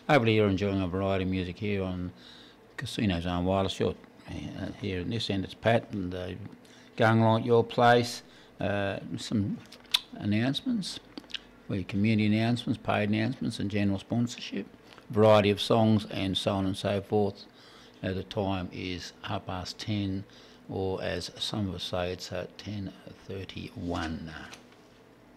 Hopefully you're enjoying a variety of music here on Casino Zone Wireless. Short. Here in this end it's Pat, and going along at your place, some announcements, community announcements, paid announcements and general sponsorship, variety of songs and so on and so forth. The time is 10:30, or as some of us say, it's 10:31.